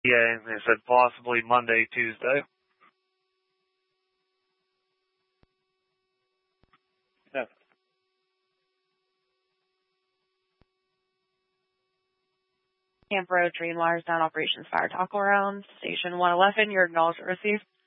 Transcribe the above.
Yeah, and they said possibly Monday, Tuesday. Yeah. Camp Road, Dream Wires down, Operations Fire Tackle Round, Station 111, you're acknowledged to receive.